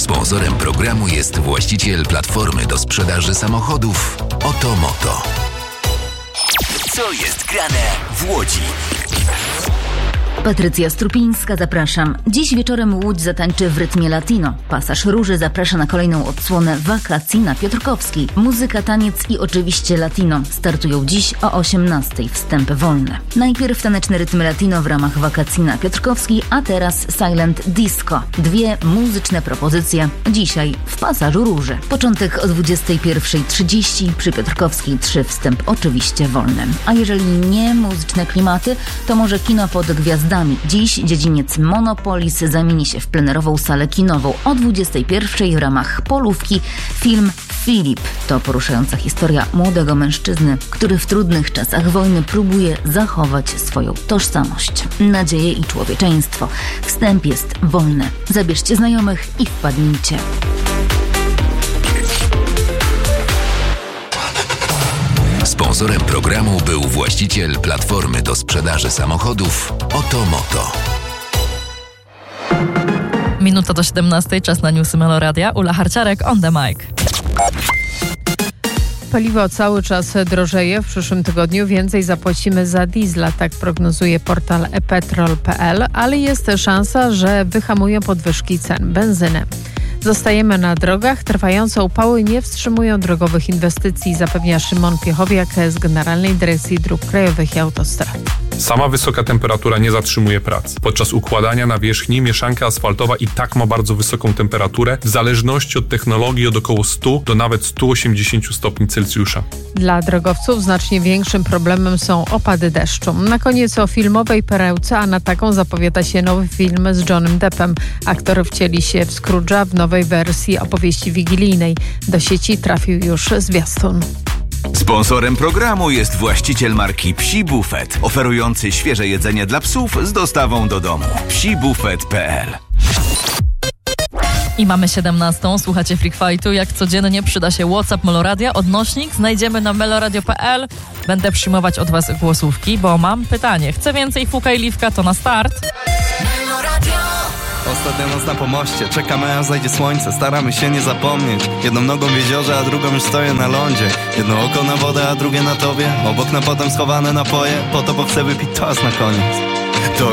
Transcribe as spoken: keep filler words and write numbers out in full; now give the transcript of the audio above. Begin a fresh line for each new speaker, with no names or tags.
Sponsorem programu jest właściciel platformy do sprzedaży samochodów Otomoto.
Co jest grane w Łodzi?
Patrycja Strupińska, zapraszam. Dziś wieczorem Łódź zatańczy w rytmie latino. Pasaż Róży zaprasza na kolejną odsłonę wakacji na Piotrkowskiej. Muzyka, taniec i oczywiście latino startują dziś o osiemnastej. Wstępy wolne. Najpierw taneczne rytmy latino w ramach wakacji na Piotrkowskiej, a teraz Silent Disco. Dwie muzyczne propozycje dzisiaj w Pasażu Róży. Początek o dwudziestej pierwszej trzydzieści, przy Piotrkowskiej trzy, wstęp oczywiście wolny. A jeżeli nie muzyczne klimaty, to może kino pod gwiazdami. Dziś dziedziniec Monopolis zamieni się w plenerową salę kinową. O dwudziestej pierwszej w ramach Polówki film Filip. To poruszająca historia młodego mężczyzny, który w trudnych czasach wojny próbuje zachować swoją tożsamość, nadzieję i człowieczeństwo. Wstęp jest wolny. Zabierzcie znajomych i wpadnijcie.
Sponsorem programu był właściciel platformy do sprzedaży samochodów Otomoto.
Minuta do siedemnastej, czas na newsy Meloradia. Ula Harciarek, on the mic.
Paliwo cały czas drożeje. W przyszłym tygodniu więcej zapłacimy za diesla, tak prognozuje portal e petrol kropka pe el, ale jest szansa, że wyhamują podwyżki cen benzyny. Zostajemy na drogach. Trwające upały nie wstrzymują drogowych inwestycji, zapewnia Szymon Piechowiak z Generalnej Dyrekcji Dróg Krajowych i Autostrad.
Sama wysoka temperatura nie zatrzymuje prac. Podczas układania nawierzchni mieszanka asfaltowa i tak ma bardzo wysoką temperaturę, w zależności od technologii od około stu do nawet stu osiemdziesięciu stopni Celsjusza.
Dla drogowców znacznie większym problemem są opady deszczu. Na koniec o filmowej perełce, a na taką zapowiada się nowy film z Johnnym Deppem. Aktor wcieli się w Scrooge'a w nowej wersji opowieści wigilijnej. Do sieci trafił już zwiastun.
Sponsorem programu jest właściciel marki Psi Buffet, oferujący świeże jedzenie dla psów z dostawą do domu. psi buffet kropka pe el.
I mamy siedemnastą. Słuchacie Freak Fightu. Jak codziennie przyda się WhatsApp Meloradia. Odnośnik znajdziemy na meloradio kropka pe el. Będę przyjmować od Was głosówki, bo mam pytanie. Chcę więcej Fuka i Liwka, to na start.
Ostatnia noc na pomoście, czekamy aż zajdzie słońce. Staramy się nie zapomnieć. Jedną nogą w jeziorze, a drugą już stoję na lądzie. Jedno oko na wodę, a drugie na tobie. Obok na potem schowane napoje. Po to, bo chcę wypić toast na koniec. To